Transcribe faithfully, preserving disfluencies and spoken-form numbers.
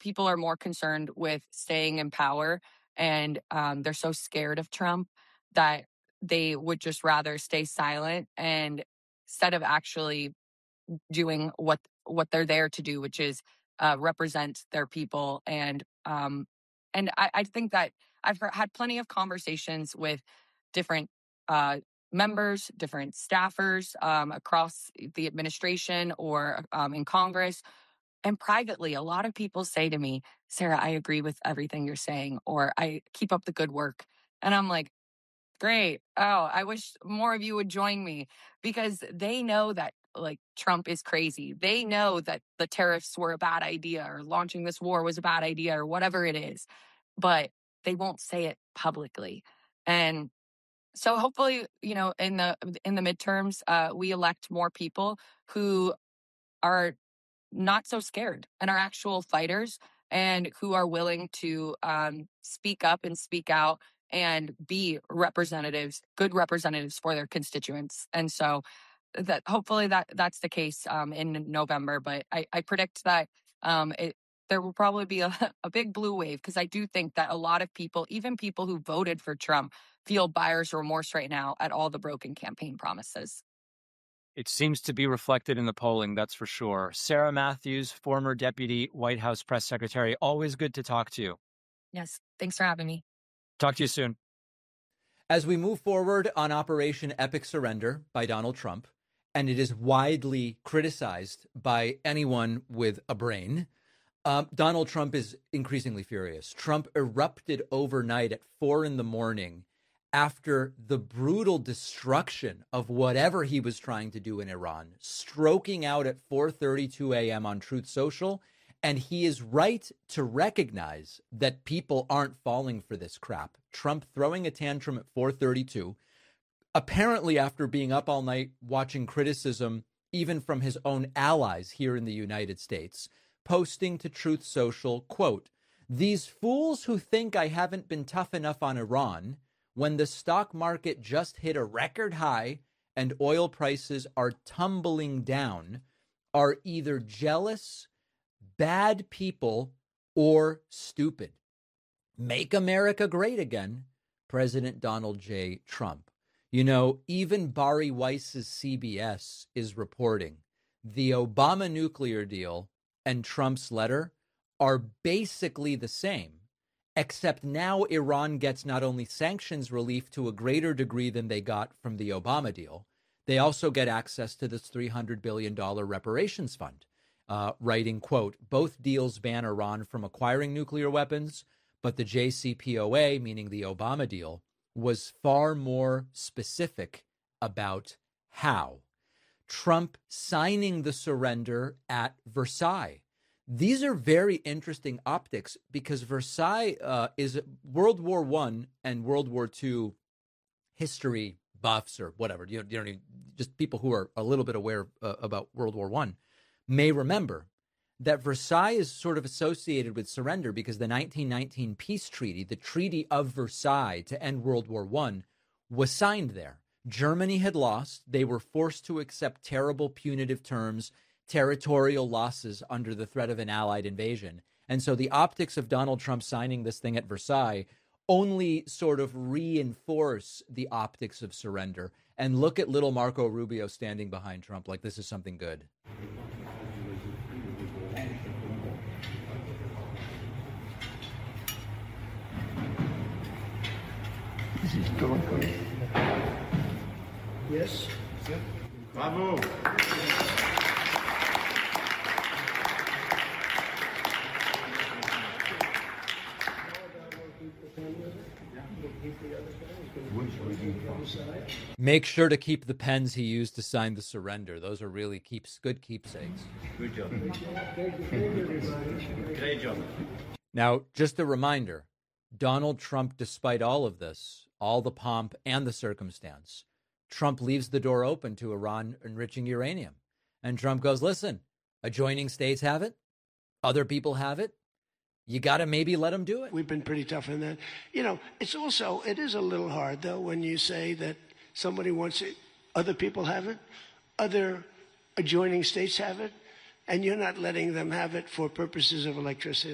people are more concerned with staying in power, and um, they're so scared of Trump that they would just rather stay silent and instead of actually doing what what they're there to do, which is uh, represent their people. And um, and I, I think that I've heard, had plenty of conversations with different uh, members, different staffers um, across the administration or um, in Congress. And privately, a lot of people say to me, Sarah, I agree with everything you're saying, or I keep up the good work. And I'm like, great. Oh, I wish more of you would join me because they know that like Trump is crazy. They know that the tariffs were a bad idea or launching this war was a bad idea or whatever it is, but they won't say it publicly. And so hopefully, you know, in the in the midterms, uh, we elect more people who are not so scared and are actual fighters and who are willing to um, speak up and speak out and be representatives, good representatives for their constituents. And so that hopefully that that's the case um, in November. But I, I predict that um, it, there will probably be a, a big blue wave because I do think that a lot of people, even people who voted for Trump, feel buyer's remorse right now at all the broken campaign promises. It seems to be reflected in the polling, that's for sure. Sarah Matthews, former Deputy White House Press Secretary, always good to talk to you. Yes, thanks for having me. Talk to you soon. As we move forward on Operation Epic Surrender by Donald Trump, and it is widely criticized by anyone with a brain, um, Donald Trump is increasingly furious. Trump erupted overnight at four in the morning after the brutal destruction of whatever he was trying to do in Iran, stroking out at four thirty-two a.m. on Truth Social. And he is right to recognize that people aren't falling for this crap. Trump throwing a tantrum at four thirty-two, apparently after being up all night watching criticism, even from his own allies here in the United States, posting to Truth Social, quote, "These fools who think I haven't been tough enough on Iran when the stock market just hit a record high and oil prices are tumbling down are either jealous, bad people, or stupid. Make America great again, President Donald J. Trump." You know, even Bari Weiss's C B S is reporting the Obama nuclear deal and Trump's letter are basically the same, except now Iran gets not only sanctions relief to a greater degree than they got from the Obama deal, they also get access to this three hundred billion dollars reparations fund. Uh, writing, quote, "Both deals ban Iran from acquiring nuclear weapons, but the J C P O A, meaning the Obama deal, was far more specific about how." Trump signing the surrender at Versailles. These are very interesting optics because Versailles uh, is World War One and World War Two history buffs or whatever, you know, you don't even, just people who are a little bit aware uh, about World War One may remember that Versailles is sort of associated with surrender because the nineteen nineteen peace treaty, the Treaty of Versailles to end World War One, was signed there. Germany had lost. They were forced to accept terrible punitive terms, territorial losses under the threat of an Allied invasion. And so the optics of Donald Trump signing this thing at Versailles only sort of reinforce the optics of surrender. And look at little Marco Rubio standing behind Trump like this is something good. This is going. Yes. Bravo. Make sure to keep the pens he used to sign the surrender. Those are really keeps good keepsakes. Good job. Great job. Now, just a reminder, Donald Trump, despite all of this, all the pomp and the circumstance, Trump leaves the door open to Iran enriching uranium. And Trump goes, listen, adjoining states have it. Other people have it. You got to maybe let them do it. We've been pretty tough on that. You know, it's also, it is a little hard, though, when you say that somebody wants it, other people have it, other adjoining states have it, and you're not letting them have it for purposes of electricity.